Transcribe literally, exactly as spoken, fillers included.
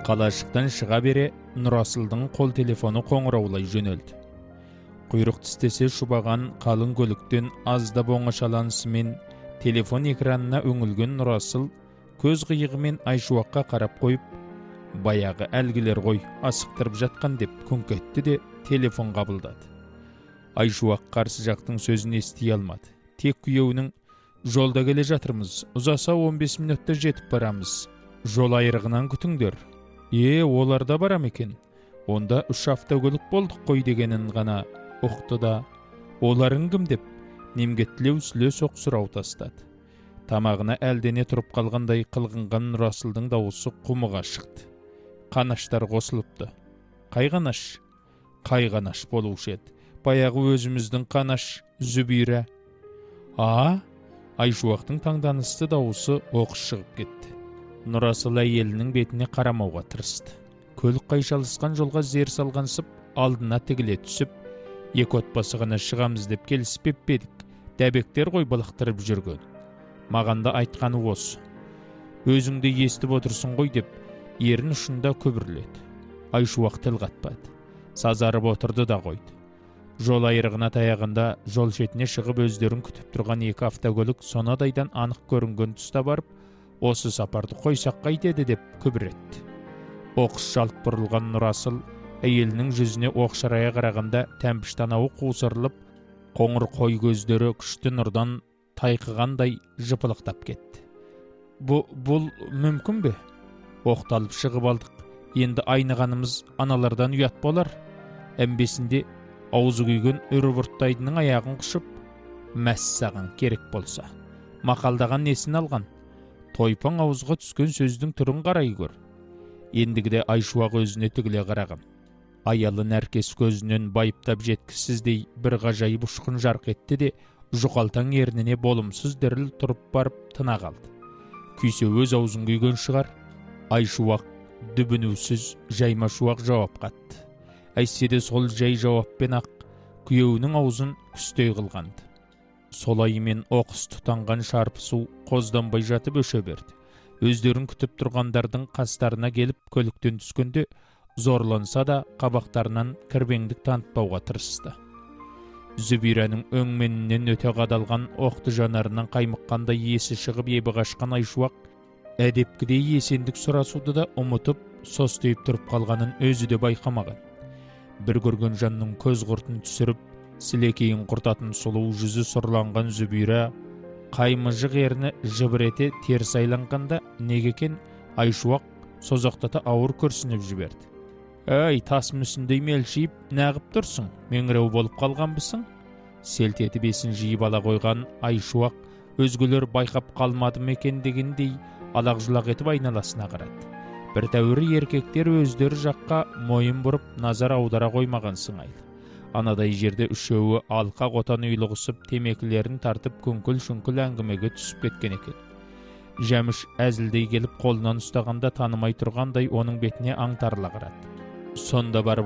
Қалашықтан шыға бере Нұрасылдың қол телефоны қоңыраулай жөнелді. Құйрық тістесе шұбаған қалың көліктен аздап оңашаланысымен телефон экранына үңілген Нұрасыл көз қиығымен Айшуаққа қарап қойып, баяғы әлгілер ғой асықтырып жатқан деп күңк етті де телефон қабылдады. Айшуақ қарсы жақтың сөзін ести алмады. Тек күйеуінің «Жолда келе жатырмыз, ұзаса он бес минутта жетіп барамыз. Жол айрығынан күтіңдер». «Е, оларда барам екен. Онда үш автокөлік болдық қой» дегенін ғана ұқты да, оларың кім деп немгеттілеу сүле-соқ сұрау тастады. Тамағына әлдене тұрып қалғандай қылғынған Нұрасылдың дауысы құмыға шықты. Қанаштар қосылыпты. Қай қанаш? Қай қанаш болушы еді. Баяғы өзіміздің қанаш, Зүбира. А? Айшуақтың таңданысты дауысы оқыс шығып кетті. Нұрасыл әйелінің бетіне қарамауға тырысты. Көлік қайшалысқан жолға зер салғансып, алдына тігіле түсіп, екі отбасы ғана шығамыз деп келіспеп педік. Дәбектер ғой балықтырып жүрген. Мағанда айтқаны осы. Өзіңді естіп отырсын ғой деп, ерін ұшында көбірледі. Айшуақ тіл қатпады. Сазарып отырды да қойды. Жол айрығына таяғында жол шетіне шығып өздерін күтіп тұрған екі автокөлік сонадайдан анық көрінген тұста барып, осы сапарды қойсақ қайтеді деп күбіретті. Оқыс жалт бұрылған Нұрасыл әйелінің жүзіне оқшарая қарағанда тәмпіш танауы қусырылып, қоңыр қой көздері күшті нұрдан тайқығандай жыпылықтап кетті. Бұ, бұл мүмкін бе? Оқталып шығып алдық. Енді айнығанымыз аналардан ұят болар. Әмбесінде аузы күйген үрі-бұрттайдының аяғын құшып, мәссаған керек болса. Мақалдаған несін алған? Тойпаң ауызға түскен сөздің түрін қарай көр. Ендігіде Айшуақ өзіне тігіле қараған. Аялы нәркес көзінен байыптап жеткісіздей бір ғажайып ұшқын жарқ етті де, жұқалтаң ерніне болымсыз діріл тұрып барып тына қалды. Күйсе өз аузын күйген шығар. Айшуақ дүбінусіз жаймашуақ жауап қатты. Әйтсе де сол жай жауаппен ақ күйеуінің аузын күстей қылғанды. Солайымен оқыс тұтанған шарпысу қозданбай жатып өше берді. Өздерін күтіп тұрғандардың қастарына келіп көліктен түскенде зорланса да қабақтарынан кірбеңдік танытпауға тырысты. Зүбираның өңменінен өте қадалған оқты жанарынан қаймыққандай есі шығып ебі қашқан Айшуақ әдепкідей есендік сұрасуды да ұмытып, состиып тұрып қалғанын өзі де байқамаған. Бір көрген жанның көз құртын түсіріп, сілекейін құртатын сұлу жүзі сұрланған Зүбира қаймыжық ерні жыбырете теріс айланғанда неге екен Айшуақ созақтата ауыр күрсініп жіберді. «Әй, тас мүсіндей мелшиіп, нәғып тұрсың, меңіреу болып қалғанбысың?» Селт етіп есін жиып ала қойған Айшуақ өзгелер байқап қалмады ма екен дегендей алақ-жұлақ етіп айналасына қарады. Бір тәуірі еркектер өздері жаққа мойын бұрып назар аудара қоймаған сыңайлы. Анадай жерде үшеуі алқа қотан ұйлығысып темекілерін тартып күңкіл-шүңкіл әңгімеге түсіп кеткен екен. Жәміш әзілдей келіп қолынан ұстағанда танымай тұрғандай оның бетіне аңтарыла қарады. Сонда барып